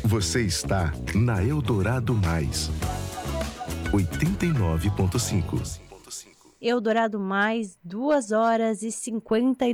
Você está na Eldorado Mais 89.5. Eldorado Mais, 2 horas e 59